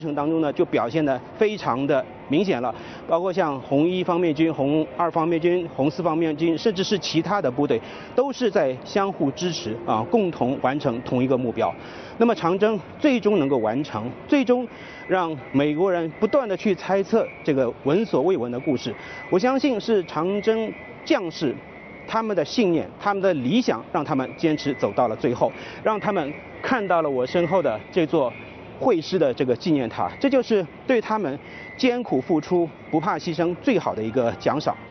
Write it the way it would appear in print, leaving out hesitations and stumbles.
过程当中呢，就表现得非常的明显了，包括像红1方面军、红2方面军、红4方面军，甚至是其他的部队，都是在相互支持啊，共同完成同一个目标。那么长征最终能够完成，最终让美国人不断的去猜测这个闻所未闻的故事，我相信是长征将士他们的信念、他们的理想，让他们坚持走到了最后，让他们看到了我身后的这座会师的这个纪念塔，这就是对他们艰苦付出、不怕牺牲最好的一个奖赏。